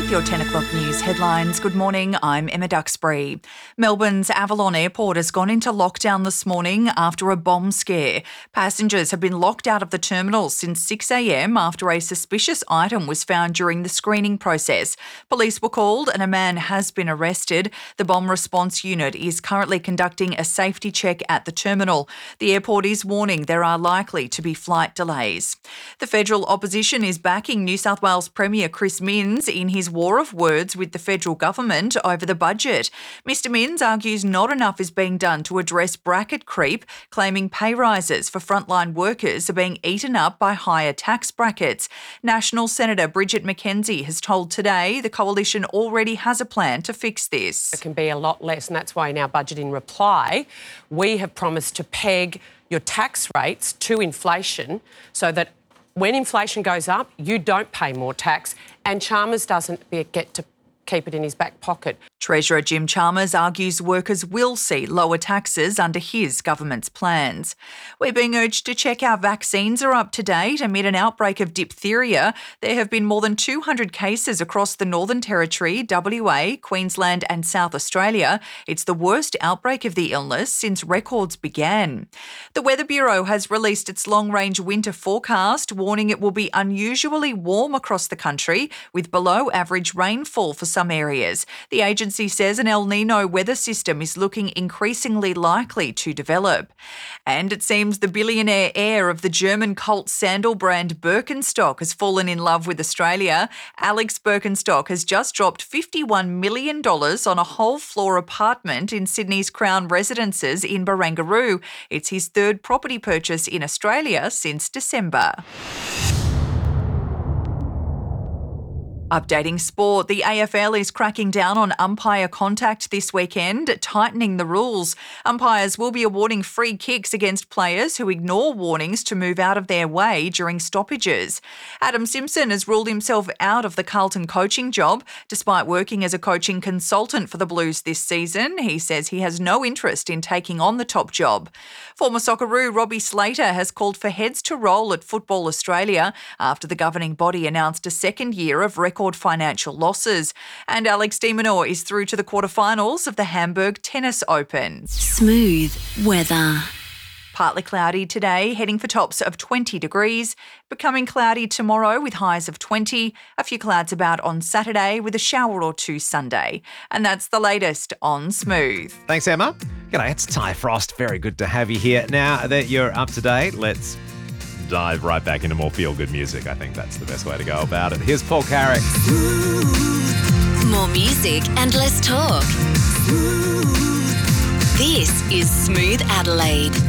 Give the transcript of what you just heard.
with your 10 o'clock news headlines. Good morning, I'm Emma Duxbury. Melbourne's Avalon Airport has gone into lockdown this morning after a bomb scare. Passengers have been locked out of the terminal since 6 a.m. after a suspicious item was found during the screening process. Police were called and a man has been arrested. The bomb response unit is currently conducting a safety check at the terminal. The airport is warning there are likely to be flight delays. The federal opposition is backing New South Wales Premier Chris Minns in his war of words with the federal government over the budget. Mr Minns argues not enough is being done to address bracket creep, claiming pay rises for frontline workers are being eaten up by higher tax brackets. National Senator Bridget McKenzie has told Today the coalition already has a plan to fix this. It can be a lot less, and that's why in our budget in reply, we have promised to peg your tax rates to inflation so that when inflation goes up, you don't pay more tax, and Chalmers doesn't get to keep it in his back pocket. Treasurer Jim Chalmers argues workers will see lower taxes under his government's plans. We're being urged to check our vaccines are up to date amid an outbreak of diphtheria. There have been more than 200 cases across the Northern Territory, WA, Queensland and South Australia. It's the worst outbreak of the illness since records began. The Weather Bureau has released its long-range winter forecast, warning it will be unusually warm across the country with below-average rainfall for some areas. The agency says an El Nino weather system is looking increasingly likely to develop. And it seems the billionaire heir of the German cult sandal brand Birkenstock has fallen in love with Australia. Alex Birkenstock has just dropped $51 million on a whole-floor apartment in Sydney's Crown Residences in Barangaroo. It's his third property purchase in Australia since December. Updating sport, the AFL is cracking down on umpire contact this weekend, tightening the rules. Umpires will be awarding free kicks against players who ignore warnings to move out of their way during stoppages. Adam Simpson has ruled himself out of the Carlton coaching job. Despite working as a coaching consultant for the Blues this season, he says he has no interest in taking on the top job. Former Socceroo Robbie Slater has called for heads to roll at Football Australia after the governing body announced a second year of record financial losses. And Alex de Minaur is through to the quarterfinals of the Hamburg Tennis Open. Smooth weather. Partly cloudy today, heading for tops of 20 degrees. Becoming cloudy tomorrow with highs of 20. A few clouds about on Saturday with a shower or two Sunday. And that's the latest on Smooth. Thanks, Emma. G'day, it's Ty Frost. Very good to have you here. Now that you're up to date, let's dive right back into more feel-good music. I think that's the best way to go about it. Here's Paul Carrick. More music and less talk. This is Smooth Adelaide.